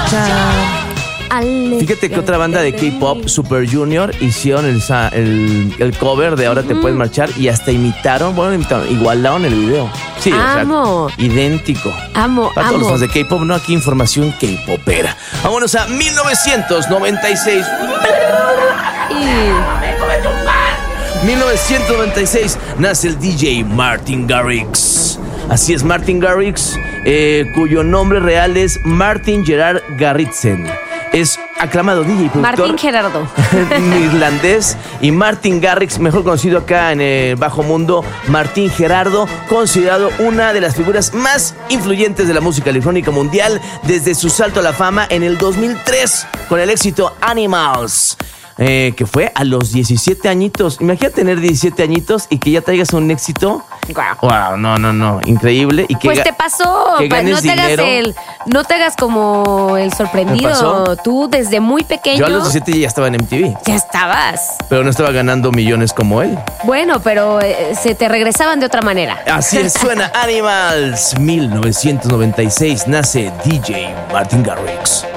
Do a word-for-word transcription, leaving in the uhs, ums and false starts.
marchar. Fíjate que otra banda de K-pop, Super Junior, hicieron el, el, el cover de Ahora uh-huh. te puedes marchar y hasta imitaron, bueno, imitaron, igualaron el video. Sí, amo. O sea, idéntico. Amo, Para amo. todos los fans de K-pop, no, aquí información K-popera. Vámonos a mil novecientos noventa y seis. Y... mil novecientos noventa y seis nace el D J Martin Garrix. Así es, Martin Garrix, eh, cuyo nombre real es Martin Gerard Garritsen. Es aclamado D J y productor Martin Gerardo irlandés, y Martin Garrix, mejor conocido acá en el bajo mundo, Martin Gerardo, considerado una de las figuras más influyentes de la música electrónica mundial desde su salto a la fama en el dos mil tres con el éxito Animals. Eh, que fue a los diecisiete añitos. Imagínate tener diecisiete añitos y que ya traigas un éxito. Wow. Wow, no, no, no. Increíble. Y que pues te pasó. Que ganes no te hagas dinero. el, no te hagas como el sorprendido. Tú desde muy pequeño. Yo a los diecisiete ya estaba en M T V. Ya estabas. Pero no estaba ganando millones como él. Bueno, pero eh, se te regresaban de otra manera. Así es, suena Animals. mil novecientos noventa y seis nace D J Martin Garrix.